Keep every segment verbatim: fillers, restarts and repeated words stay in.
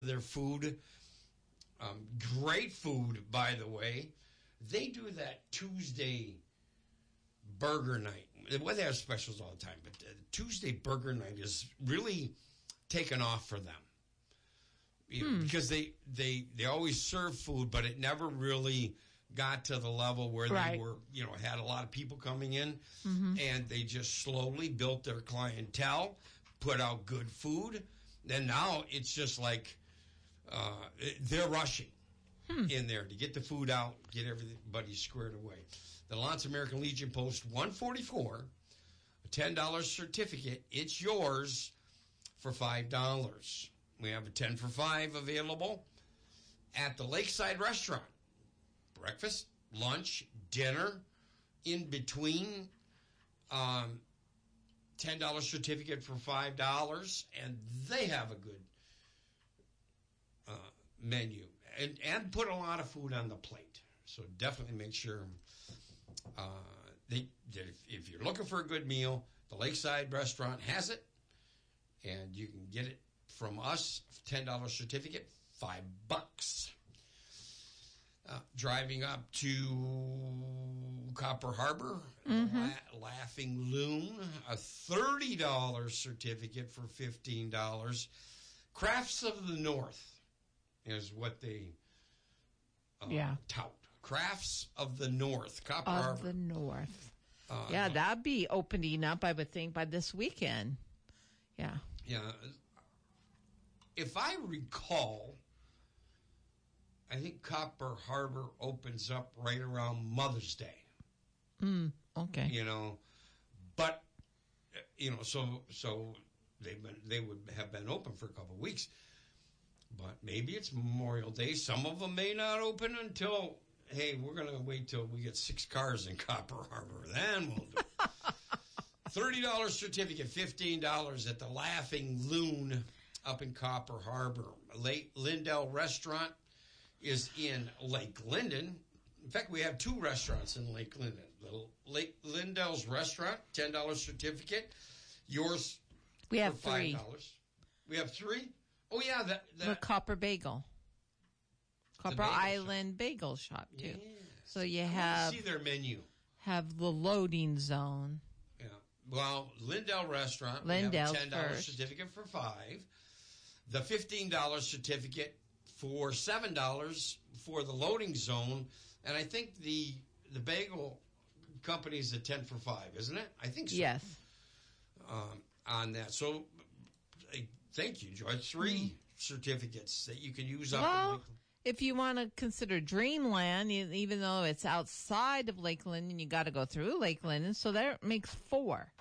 their food. Um, great food, by the way. They do that Tuesday burger night. Well, they have specials all the time, but uh, Tuesday burger night is really taken off for them. You know, hmm. Because they, they, they always serve food, but it never really got to the level where right. they were, you know, had a lot of people coming in, mm-hmm. and they just slowly built their clientele, put out good food. And now it's just like uh, they're rushing hmm. in there to get the food out, get everybody squared away. The Lance American Legion Post one forty-four, a ten dollars certificate. It's yours for five dollars. We have a ten for five available at the Lakeside Restaurant. Breakfast, lunch, dinner, in between. Um, ten dollars certificate for five dollars, and they have a good uh, menu. And, and put a lot of food on the plate. So definitely make sure uh, they, that if, if you're looking for a good meal, the Lakeside Restaurant has it, and you can get it from us, ten dollars certificate, five bucks. Uh, driving up to Copper Harbor, mm-hmm. La- Laughing Loon, a thirty dollars certificate for fifteen dollars. Crafts of the North is what they uh, yeah. tout. Crafts of the North, Copper of Harbor. Of the North. Uh, yeah, that'd be opening up, I would think, by this weekend. Yeah. Yeah. If I recall, I think Copper Harbor opens up right around Mother's Day. Mm, okay. You know, but you know, so so they've been they would have been open for a couple of weeks, but maybe it's Memorial Day. Some of them may not open until, hey, we're going to wait till we get six cars in Copper Harbor, then we'll do it. thirty dollars certificate, fifteen dollars at the Laughing Loon up in Copper Harbor. Lake Lindell Restaurant is in Lake Linden. In fact, we have two restaurants in Lake Linden. The Lake Lindell's Restaurant, ten dollars certificate. Yours we have for five dollars. Three. We have three? Oh, yeah. That, that. The Copper Bagel. Copper bagel Island shop. Bagel Shop, too. Yes. So you I have... see their menu. Have the loading zone. Yeah. Well, Lindell Restaurant. Lindell's we have a ten dollars first. certificate for five. The fifteen dollars certificate for seven dollars for the loading zone. And I think the the bagel company is a ten for five, isn't it? I think so. Yes. Um, on that. So, uh, thank you, Joy. Three mm. certificates that you can use up well, in Lake. If you want to consider Dreamland, even though it's outside of Lake Linden, you got to go through Lake Linden. So that makes four.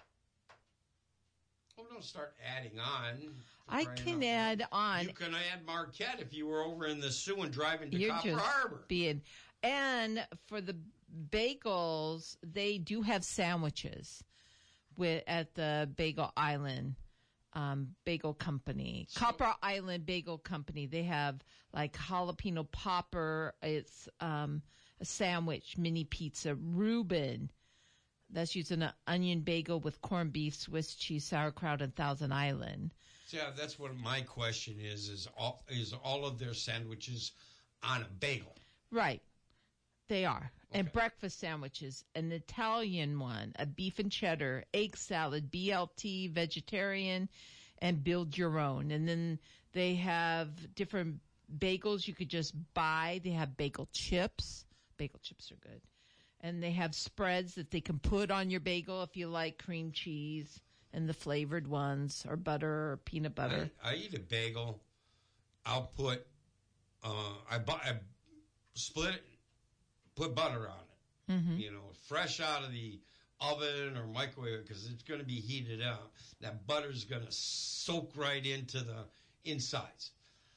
Oh, don't start adding on. I can add on. You can add Marquette if you were over in the Sioux and driving to You're Copper just Harbor. Being, and for the bagels, they do have sandwiches with at the Bagel Island um, Bagel Company. So, Copper Island Bagel Company. They have like jalapeno popper. It's um, a sandwich, mini pizza, Reuben. That's using an onion bagel with corned beef, Swiss cheese, sauerkraut, and Thousand Island. So yeah, that's what my question is, is all, is all of their sandwiches on a bagel? Right. They are. Okay. And breakfast sandwiches, an Italian one, a beef and cheddar, egg salad, B L T, vegetarian, and build your own. And then they have different bagels you could just buy. They have bagel chips. Bagel chips are good. And they have spreads that they can put on your bagel if you like cream cheese and the flavored ones or butter or peanut butter. I, I eat a bagel. I'll put, uh, I, bu- I split it, put butter on it. Mm-hmm. You know, fresh out of the oven or microwave because it's going to be heated up. That butter's going to soak right into the insides.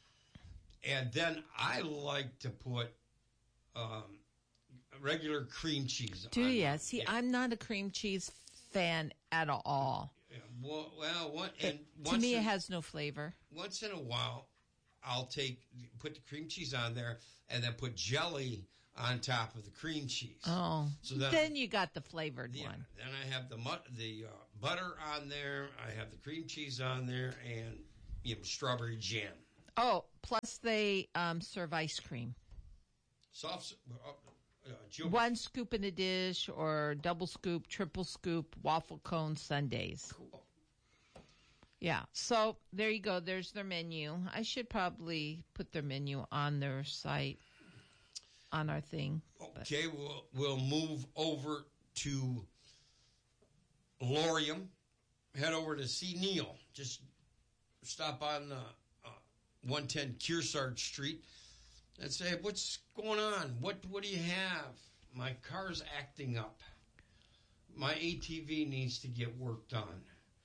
And then I like to put, um, regular cream cheese. Do you? See, yeah. I'm not a cream cheese fan at all. Yeah, well, well what, and it, to me, in, it has no flavor. Once in a while, I'll take put the cream cheese on there and then put jelly on top of the cream cheese. Oh, so then, then you got the flavored yeah, one. Then I have the the uh, butter on there. I have the cream cheese on there, and you know strawberry jam. Oh, plus they um, serve ice cream. Soft. Uh, uh, Jill- One scoop in a dish, or double scoop, triple scoop, waffle cone sundaes. Cool. Yeah. So there you go. There's their menu. I should probably put their menu on their site, on our thing. but- Okay, we'll we'll move over to Laurium. Head over to see Neil. Just stop on uh, uh, one ten Kearsarge Street and say, "What's going on? What what do you have? My car's acting up. My A T V needs to get worked on.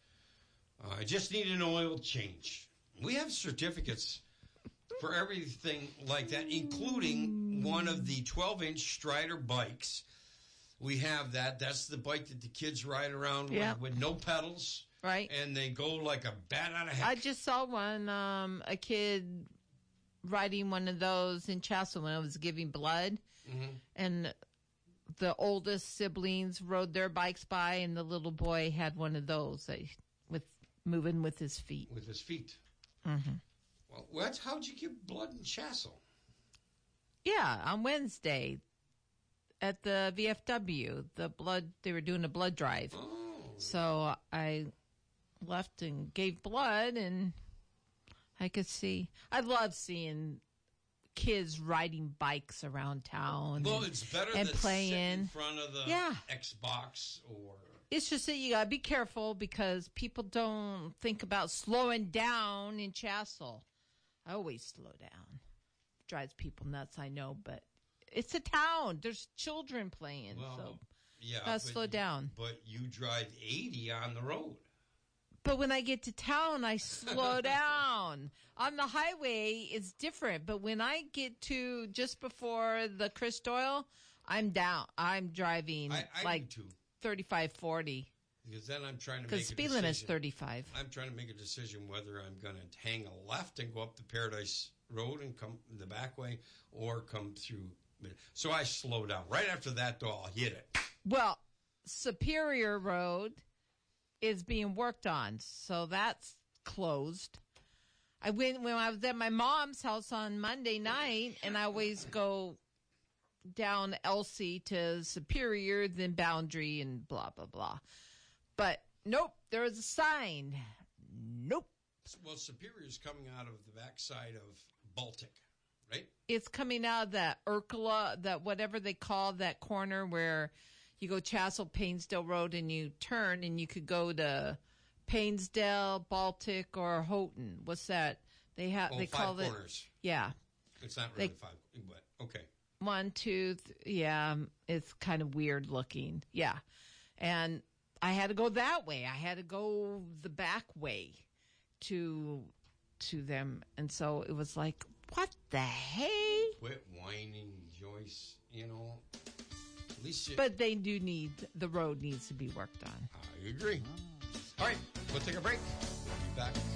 Uh, I just need an oil change." We have certificates for everything like that, including one of the twelve-inch Strider bikes. We have that. That's the bike that the kids ride around Yeah. with, with no pedals. Right. And they go like a bat out of heck. I just saw one, um, a kid riding one of those in Chassel when I was giving blood. Mhm. And the oldest siblings rode their bikes by, and the little boy had one of those that, with moving with his feet. With his feet. Mm-hmm. Well, that's how'd you give blood in Chassel? Yeah, on Wednesday at the V F W, the blood they were doing a blood drive. Oh. So I left and gave blood, and I could see. I love seeing kids riding bikes around town. Well, and, it's better and than playing. sitting in front of the Yeah. Xbox or... It's just that you gotta be careful because people don't think about slowing down in Chassel. I always slow down. Drives people nuts, I know, but it's a town. There's children playing, Well, so yeah, gotta but slow you- down. But you drive eighty on the road. But when I get to town, I slow down. On the highway, it's different. But when I get to just before the Chris Doyle, I'm down. I'm driving I, I like do too. thirty-five, forty. Because then I'm trying to make Because a speed limit's decision. thirty-five. I'm trying to make a decision whether I'm going to hang a left and go up the Paradise Road and come the back way, or come through. So I slow down. Right after that, though, I'll hit it. Well, Superior Road is being worked on, so that's closed. I went when I was at my mom's house on Monday night, and I always go down Elsie to Superior, then Boundary, and blah, blah, blah. But nope, there was a sign. Nope. Well, Superior's coming out of the backside of Baltic, right? It's coming out of that Urkula, that whatever they call that corner where you go Chassel, Painesdale Road, and you turn, and you could go to Painesdale, Baltic, or Houghton. What's that? They have. Oh, they five call it. corners. Yeah, It's not really They- five, but okay. one, two. Th- yeah, um, it's kind of weird looking. Yeah, and I had to go that way. I had to go the back way to to them, and so it was like, what the hey? Quit whining, Joyce. You know, at least you, But they do need, the road needs to be worked on. I agree. All right, we'll take a break. We'll be back.